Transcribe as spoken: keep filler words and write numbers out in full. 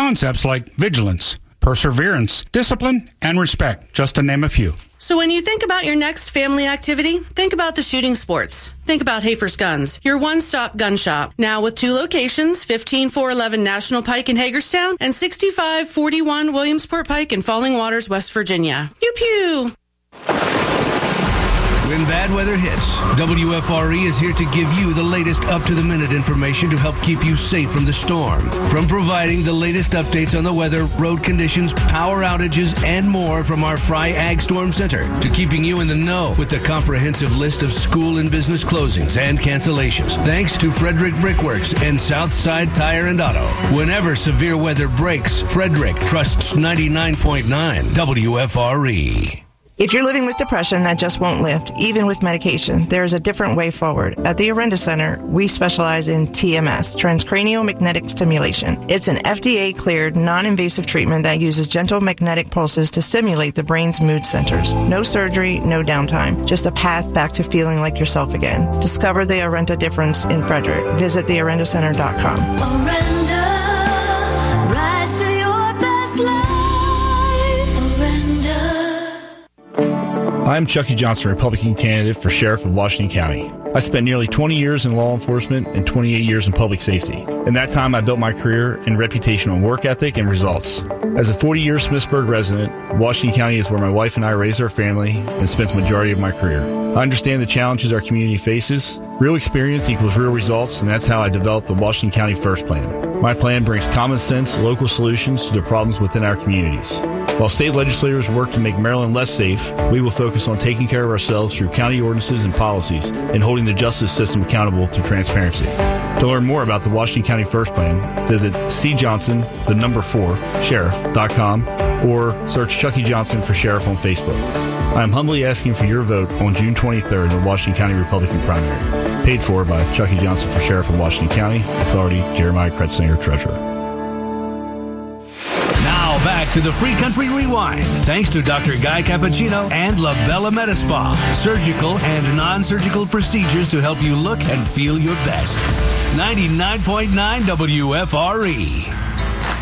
concepts like vigilance, perseverance, discipline, and respect, just to name a few. So when you think about your next family activity, think about the shooting sports. Think about Hafer's Guns, your one-stop gun shop. Now with two locations, fifteen four eleven National Pike in Hagerstown and sixty-five forty-one Williamsport Pike in Falling Waters, West Virginia. Pew pew! When bad weather hits, W F R E is here to give you the latest up-to-the-minute information to help keep you safe from the storm. From providing the latest updates on the weather, road conditions, power outages, and more from our Fry Ag Storm Center, to keeping you in the know with the comprehensive list of school and business closings and cancellations. Thanks to Frederick Brickworks and Southside Tire and Auto. Whenever severe weather breaks, Frederick trusts ninety-nine point nine W F R E. If you're living with depression that just won't lift, even with medication, there is a different way forward. At the Arenda Center, we specialize in T M S, transcranial magnetic stimulation. It's an F D A-cleared, non-invasive treatment that uses gentle magnetic pulses to stimulate the brain's mood centers. No surgery, no downtime, just a path back to feeling like yourself again. Discover the Arenda difference in Frederick. Visit the arenda center dot com. Arenda, rise to your best life. Arenda. I'm Chucky Johnson, Republican candidate for Sheriff of Washington County. I spent nearly twenty years in law enforcement and twenty-eight years in public safety. In that time, I built my career and reputation on work ethic and results. As a forty-year Smithsburg resident, Washington County is where my wife and I raised our family and spent the majority of my career. I understand the challenges our community faces. Real experience equals real results, and that's how I developed the Washington County First Plan. My plan brings common sense, local solutions to the problems within our communities. While state legislators work to make Maryland less safe, we will focus on taking care of ourselves through county ordinances and policies and holding the justice system accountable through transparency. To learn more about the Washington County First Plan, visit C Johnson, the number four, sheriff dot com or search Chucky Johnson for Sheriff on Facebook. I am humbly asking for your vote on June twenty-third in the Washington County Republican primary. Paid for by Chucky Johnson for Sheriff of Washington County. Authority, Jeremiah Kretzinger, Treasurer. Back to the Free Country Rewind, thanks to Doctor Guy Cappuccino and La Bella Metaspa. Surgical and non-surgical procedures to help you look and feel your best. ninety-nine point nine W F R E.